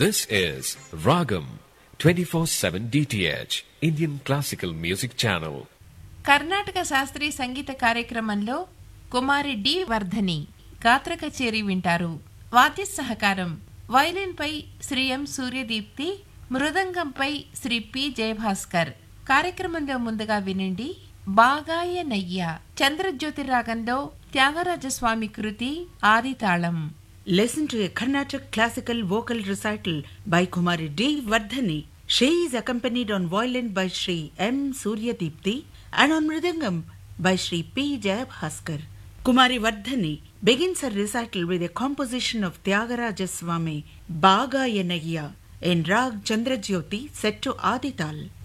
This is Ragam 24/7 DTH Indian Classical Music Channel. Karnataka శాస్త్రీయ సంగీత కార్యక్రమంలో కుమారి D Vardhani గాత్ర కచేరీ వింటారు. వాద్య సహకారం వయలిన్ పై శ్రీ ఎం సూర్యదీప్తి, మృదంగంపై శ్రీ పి జయభాస్కర్. కార్యక్రమంలో ముందుగా వినండి బాగాయ నయ్య, చంద్రజ్యోతి రాగంలో త్యాగరాజస్వామి కృతి ఆదితాళం. Listen to a Carnatic classical vocal recital by Kumari D. Vardhani. She is accompanied on violin by Sri M. Suryadipti and on mridangam by Sri P. Jayabhaskar. Kumari Vardhani begins her recital with a composition of Tyagaraja Swami Bhagayanaya in Rag Chandrajyoti set to Adital.